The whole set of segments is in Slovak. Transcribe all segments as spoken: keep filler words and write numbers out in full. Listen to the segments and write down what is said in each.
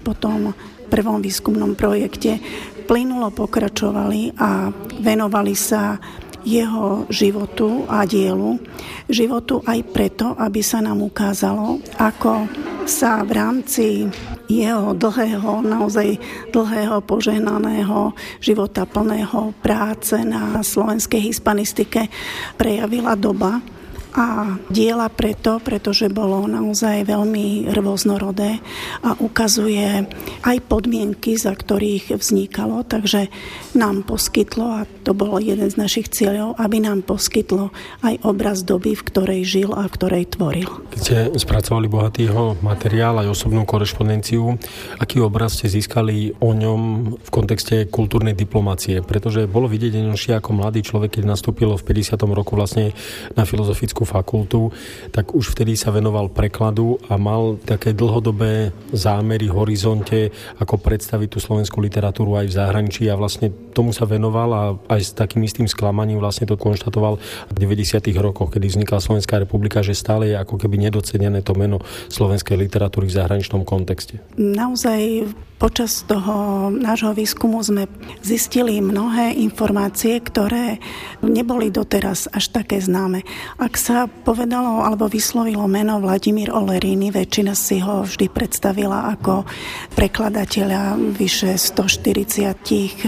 po tom prvom výskumnom projekte plynulo pokračovali a venovali sa jeho životu a dielu. Životu aj preto, aby sa nám ukázalo, ako sa v rámci jeho dlhého, naozaj dlhého, požehnaného života plného práce na slovenskej hispanistike prejavila doba a diela preto, pretože bolo naozaj veľmi rôznorodé a ukazuje aj podmienky, za ktorých vznikalo, takže nám poskytlo, a to bolo jeden z našich cieľov, aby nám poskytlo aj obraz doby, v ktorej žil a v ktorej tvoril. Keď ste spracovali bohatýho materiál aj osobnú korešpondenciu, aký obraz ste získali o ňom v kontexte kultúrnej diplomácie? Pretože bolo vidieť ďalšie ako mladý človek, keď nastúpil v päťdesiatom roku vlastne na filozofickú fakultu, tak už vtedy sa venoval prekladu a mal také dlhodobé zámery v horizonte, ako predstaviť tú slovenskú literatúru aj v zahraničí, a vlastne tomu sa venoval a aj s takým istým sklamaním vlastne to konštatoval v deväťdesiatych rokoch, kedy vznikla Slovenská republika, že stále je ako keby nedocenené to meno slovenskej literatúry v zahraničnom kontexte. Naozaj počas toho nášho výskumu sme zistili mnohé informácie, ktoré neboli doteraz až také známe. Ak sa povedalo alebo vyslovilo meno Vladimír Oleríny, väčšina si ho vždy predstavila ako prekladateľa vyše stoštyridsať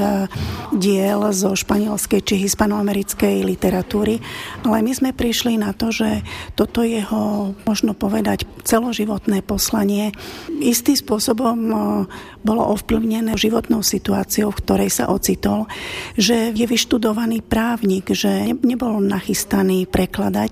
diel zo španielskej či hispanoamerickej literatúry, ale my sme prišli na to, že toto jeho, možno povedať, celoživotné poslanie istým spôsobom bolo ovplyvnené životnou situáciou, v ktorej sa ocitol, že je vyštudovaný právnik, že nebol nachystaný prekladať,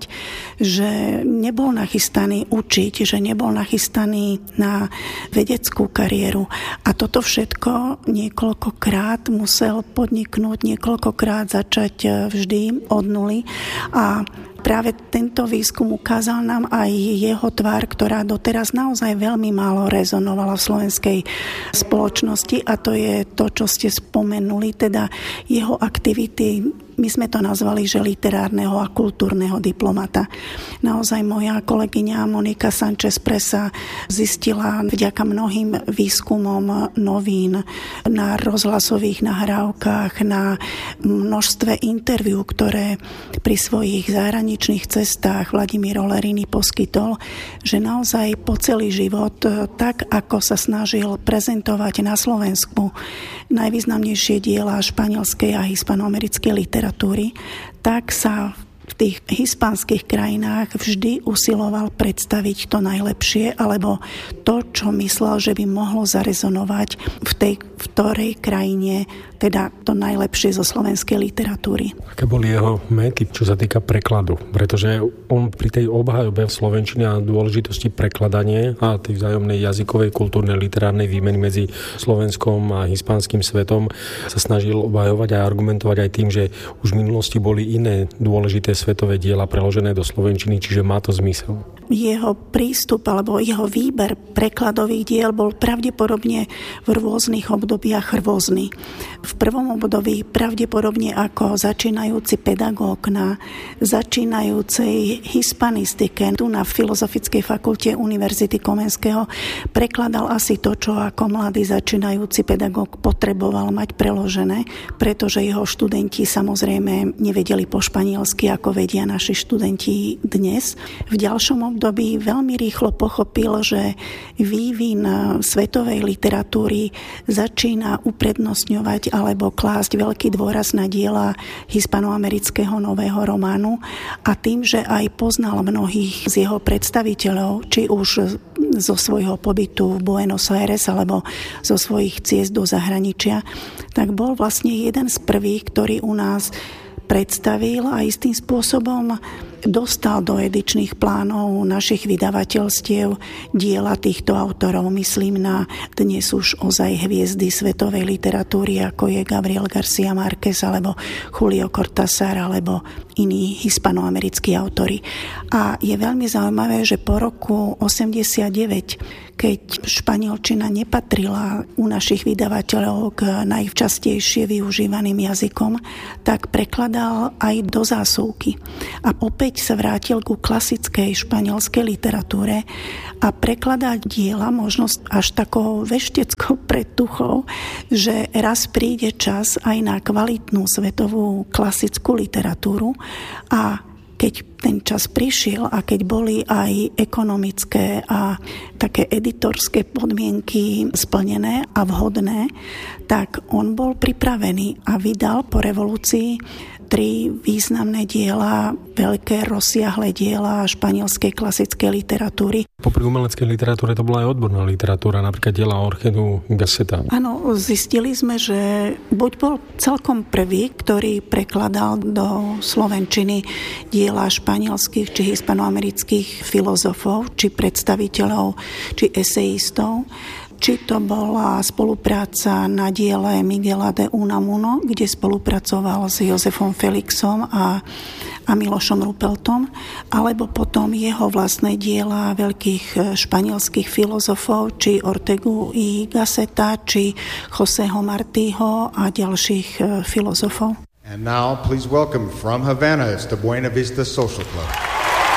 že nebol nachystaný učiť, že nebol nachystaný na vedeckú kariéru. A toto všetko niekoľkokrát musel podniknúť, niekoľkokrát začať vždy od nuly. A práve tento výskum ukázal nám aj jeho tvár, ktorá doteraz naozaj veľmi málo rezonovala v slovenskej spoločnosti, a to je to, čo ste spomenuli, teda jeho aktivity. My sme to nazvali, že literárneho a kultúrneho diplomata. Naozaj moja kolegyňa Monika Sanchez Presa zistila vďaka mnohým výskumom novín, na rozhlasových nahrávkach, na množstve interviú, ktoré pri svojich zahraničných cestách Vladimír Oleríny poskytol, že naozaj po celý život, tak ako sa snažil prezentovať na Slovensku najvýznamnejšie diela španielskej a hispanoamerickej literatúry, tak sa v tých hispánskych krajinách vždy usiloval predstaviť to najlepšie, alebo to, čo myslel, že by mohlo zarezonovať v tej v ktorej krajine, teda to najlepšie zo slovenskej literatúry. Aké boli jeho méty, čo sa týka prekladu? Pretože on pri tej obhajobe v slovenčine a dôležitosti prekladania a tej vzájomnej jazykovej, kultúrnej, literárnej výmeny medzi Slovenskom a hispánskym svetom sa snažil obhajovať a argumentovať aj tým, že už v minulosti boli iné dôležité svetové diela preložené do slovenčiny, čiže má to zmysel. Jeho prístup alebo jeho výber prekladových diel bol pravdepodobne v rôznych obdobiach rôzny. V prvom období pravdepodobne ako začínajúci pedagóg na začínajúcej hispanistike tu na Filozofickej fakulte Univerzity Komenského prekladal asi to, čo ako mladý začínajúci pedagóg potreboval mať preložené, pretože jeho študenti samozrejme nevedeli po španielsky, ako vedia naši študenti dnes. V ďalšom období veľmi rýchlo pochopil, že vývin svetovej literatúry začína uprednostňovať alebo klásť veľký dôraz na diela hispanoamerického nového románu, a tým, že aj poznal mnohých z jeho predstaviteľov, či už zo svojho pobytu v Buenos Aires alebo zo svojich ciest do zahraničia, tak bol vlastne jeden z prvých, ktorý u nás predstavil a istým spôsobom dostal do edičných plánov našich vydavateľstiev diela týchto autorov. Myslím na dnes už ozaj hviezdy svetovej literatúry, ako je Gabriel García Márquez alebo Julio Cortázar alebo iní hispanoamerickí autori. A je veľmi zaujímavé, že po roku osemdesiatdeväť, keď španielčina nepatrila u našich vydavateľov k najčastejšie využívaným jazykom, tak prekladal aj do zásuvky. A opäť sa vrátil ku klasickej španielskej literatúre a prekladá diela možno až takou vešteckou predtuchou, že raz príde čas aj na kvalitnú svetovú klasickú literatúru a keď ten čas prišiel a keď boli aj ekonomické a také editorské podmienky splnené a vhodné, tak on bol pripravený a vydal po revolúcii tri významné diela, veľké rozsiahle diela španielskej klasickej literatúry. Popri umeleckej literatúre to bola aj odborná literatúra, napríklad diela Orchedu Gasseta. Áno, zistili sme, že buď bol celkom prvý, ktorý prekladal do slovenčiny diela španielských či hispanoamerických filozofov, či predstaviteľov, či esejistov, či to bola spolupráca na diele Miguela de Unamuno, kde spolupracoval s Josefom Felixom a, a Milošom Ruppeltom, alebo potom jeho vlastné diela veľkých španielských filozofov, či Ortegu y Gasseta, či Joseho Martího a ďalších filozofov. And now please welcome from Havana, it's the Buena Vista Social Club.